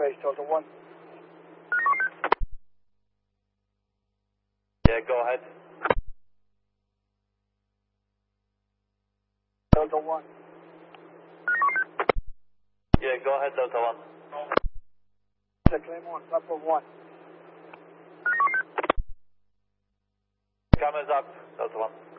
base, Delta 1. Yeah, go ahead. Delta 1. Yeah, go ahead, Delta 1. Claim 1, platform 1. Cameras up, Delta 1.